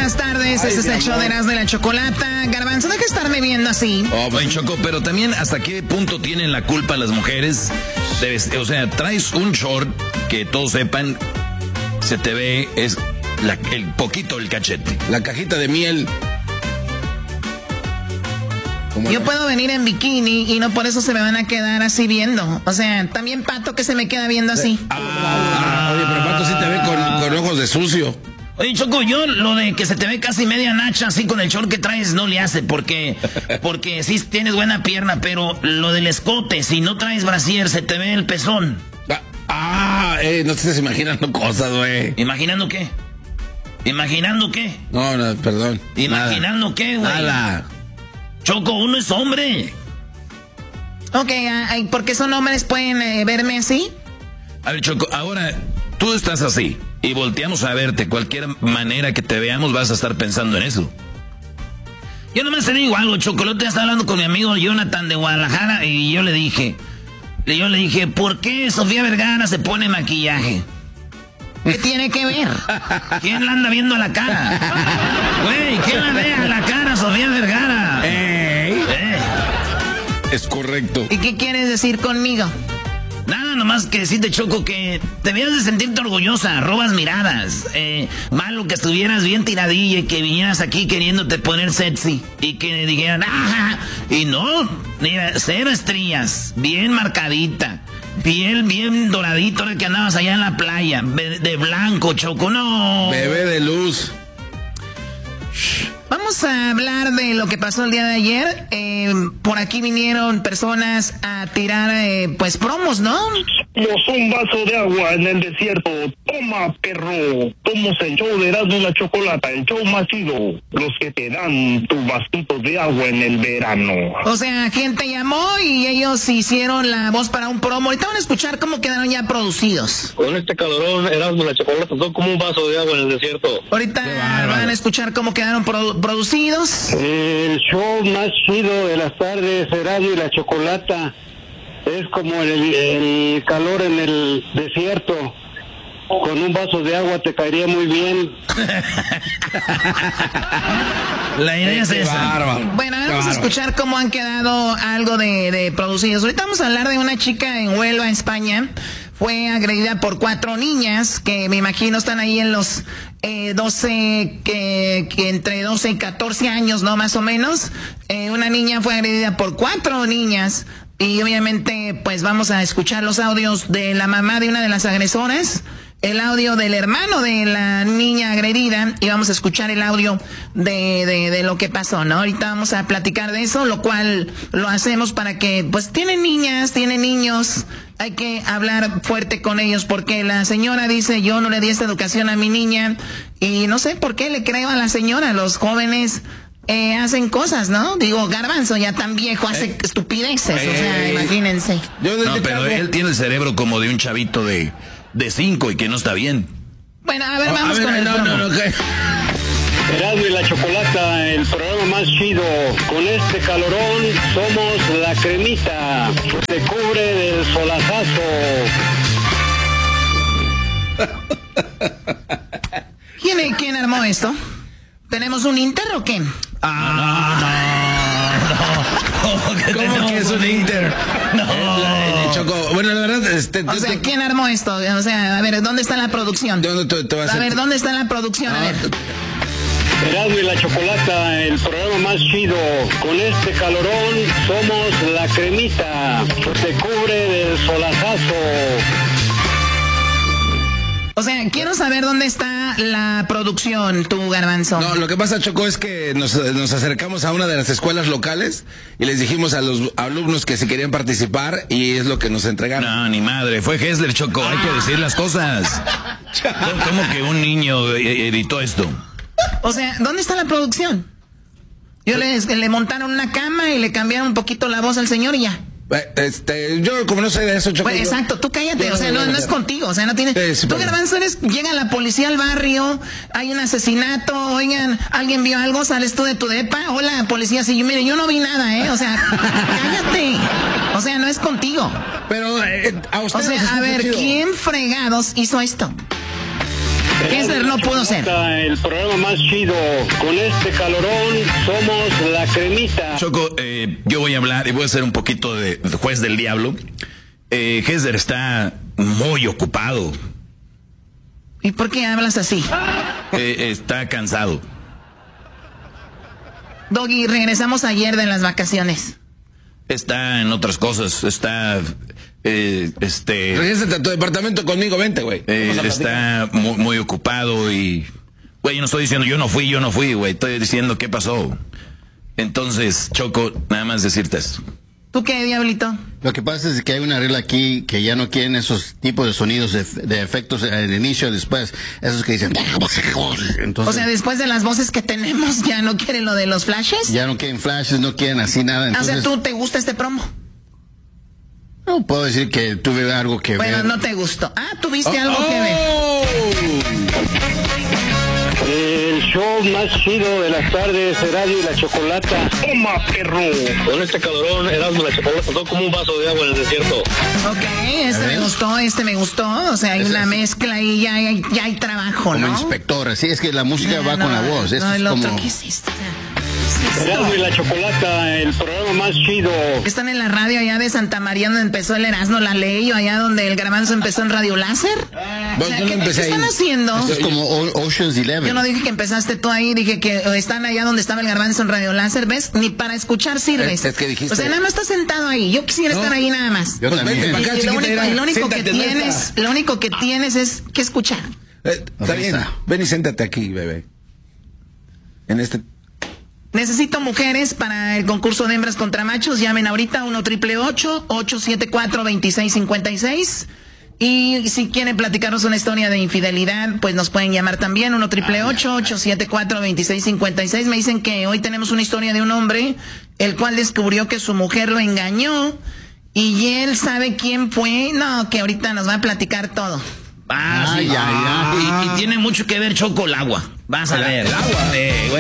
buenas tardes. Este es el show de Erasmo y la Chocolata. Garbanzo, deja de estarme viendo así. Oh, buen Choco, pero también hasta qué punto tienen la culpa las mujeres. O sea, traes un short que todos sepan, se te ve, es el poquito del cachete. La cajita de miel. Yo puedo venir en bikini y no por eso se me van a quedar así viendo. O sea, también Pato que se me queda viendo así. Oye, pero Pato sí te ve con ojos de sucio. Oye, Choco, yo lo de que se te ve casi media nacha así con el short que traes no le hace, porque sí tienes buena pierna, pero lo del escote, si no traes brasier, se te ve el pezón. No te estás imaginando cosas, güey. ¿Imaginando qué? ¿Imaginando qué? No, perdón. ¿Imaginando qué, güey? Nada. Choco, uno es hombre. Ok, ¿por qué son hombres pueden verme así? A ver, Choco, ahora tú estás así y volteamos a verte. Cualquier manera que te veamos vas a estar pensando en eso. Yo nomás te digo algo, Choco. El otro día estaba hablando con mi amigo Jonathan de Guadalajara y yo le dije, ¿por qué Sofía Vergara se pone maquillaje? ¿Qué tiene que ver? ¿Quién la anda viendo a la cara? Güey, ¿quién la ve a la cara, Sofía Vergara? Es correcto. ¿Y qué quieres decir conmigo? Nada, nomás que decirte, Choco, que debías de sentirte orgullosa, robas miradas. Malo que estuvieras bien tiradilla y que vinieras aquí queriéndote poner sexy y que dijeran, ¡ajá! Y no, mira, 0 estrías, bien marcadita. Piel bien doradito, ahora que andabas allá en la playa, de blanco, Choco, no. Bebé de luz. Vamos a hablar de lo que pasó el día de ayer. Por aquí vinieron personas a tirar, pues, promos, ¿no? Un vaso de agua en el desierto. Toma, perro. Somos el show de Erasmo y la Chocolata, el show más chido. Los que te dan tu vasito de agua en el verano. O sea, gente llamó y ellos hicieron la voz para un promo. Ahorita van a escuchar cómo quedaron ya producidos. Con este calorón, Erasmo y la Chocolata son como un vaso de agua en el desierto. Ahorita van a escuchar cómo quedaron producidos. El show más chido de las tardes, Erasmo y la Chocolata, es como el calor en el desierto. Con un vaso de agua te caería muy bien. La idea es esa. Bárbaro. Bueno, vamos a escuchar cómo han quedado algo de producidos. Ahorita vamos a hablar de una chica en Huelva, España. Fue agredida por 4 niñas que me imagino están ahí en los 12, que entre 12 y 14 años, ¿no? Más o menos. Una niña fue agredida por 4 niñas. Y obviamente, pues vamos a escuchar los audios de la mamá de una de las agresoras, el audio del hermano de la niña agredida, y vamos a escuchar el audio de lo que pasó, ¿no? Ahorita vamos a platicar de eso, lo cual lo hacemos para que, pues, tienen niñas, tienen niños, hay que hablar fuerte con ellos, porque la señora dice, yo no le di esta educación a mi niña, y no sé por qué le creo a la señora, los jóvenes hacen cosas, ¿no? Digo, Garbanzo ya tan viejo hace estupideces, o sea, imagínense. No, pero él tiene el cerebro como de un chavito de 5 y que no está bien. Bueno, a ver, vamos con el promo. Erasmo y la Chocolata, el programa más chido. Con este calorón somos la cremita que te cubre del solazazo. ¿Quién armó esto? ¿Tenemos un Inter o qué? No. ¿Cómo que es un Inter? No. Choco, bueno, la verdad, o sea, ¿quién armó esto? O sea, a ver, ¿dónde está la producción? A ver, ¿dónde está la producción? A ver. Erasmo y la Chocolata, el programa más chido. Con este calorón somos la cremita que te cubre del solazazo. O sea, quiero saber dónde está la producción, tú, Garbanzo. No, lo que pasa, Choco, es que nos acercamos a una de las escuelas locales y les dijimos a los alumnos que se querían participar y es lo que nos entregaron. No, ni madre, fue Hessler, Choco, hay que decir las cosas. ¿Cómo que un niño editó esto? O sea, ¿dónde está la producción? Le montaron una cama y le cambiaron un poquito la voz al señor y ya. Yo como no sé de eso, Choco. Pues, exacto, tú cállate, o sea, no es contigo, o sea, no tiene. Sí, tú, Garbanzo, llega la policía al barrio, hay un asesinato, oigan, alguien vio algo, sales tú de tu depa, hola, policía, sí, mire, yo no vi nada, o sea, cállate, o sea, no es contigo. Pero a ustedes. O sea, a ver, ¿quién fregados hizo esto? Kessler no pudo ser. El programa más chido. Con este calorón somos la cremita. Choco, yo voy a hablar y voy a ser un poquito de juez del diablo. Kessler está muy ocupado. ¿Y por qué hablas así? Está cansado. Doggy, regresamos ayer de las vacaciones. Está en otras cosas. Está... Regrésate a tu departamento conmigo, vente, güey. Está muy ocupado y... Güey, yo no estoy diciendo yo no fui, güey. Estoy diciendo qué pasó. Entonces, Choco, nada más decirte esto. ¿Tú qué, Diablito? Lo que pasa es que hay una regla aquí que ya no quieren esos tipos de sonidos de efectos al inicio y después. Esos que dicen... Entonces, O sea, después de las voces que tenemos, ¿ya no quieren lo de los flashes? ya no quieren flashes, no quieren así nada. Entonces, O sea, ¿tú te gusta este promo? no puedo decir que tuve algo que Bueno, ver. no te gustó. ¿Tuviste algo que ver? El show más chido de las tardes, Radio y la Chocolata. Toma, perro. Con este calorón, Erasmo la Chocolata, todo como un vaso de agua en el desierto. Ok, este me gustó. O sea, hay una mezcla y ya hay trabajo, Como ¿no? inspectora, sí, es que la música va con la voz. Esto No, es el otro, como... ¿qué es esto? Erasmo y la Chocolata, el programa más chido. Están en la radio allá de Santa María donde empezó el Erasmo, la ley, o allá donde el Garbanzo empezó en Radio Láser. Bueno, yo no empecé ¿Qué están ahí. haciendo? Esto es como Ocean's 11. Yo no dije que empezaste tú ahí, dije que están allá donde estaba el Garbanzo en Radio Láser, ¿ves? Ni para escuchar sirves. Es que dijiste- O sea, nada más estás sentado ahí. Yo quisiera estar ahí nada más. Yo Pues también. vente para acá, Y lo chiquita, único, mira. lo único que Siéntate, tienes, neta. lo único que tienes es que escuchar. Está bien. Ven y siéntate aquí, bebé. En este... Necesito mujeres para el concurso de hembras contra machos. Llamen ahorita 1-888-874-2656. Y si quieren platicarnos una historia de infidelidad, pues nos pueden llamar también 1-888-874-2656. Me dicen que hoy tenemos una historia de un hombre el cual descubrió que su mujer lo engañó y él sabe quién fue. No, que ahorita nos va a platicar todo. Y tiene mucho que ver, Choco, el agua. Vas a ver. El agua. Güey.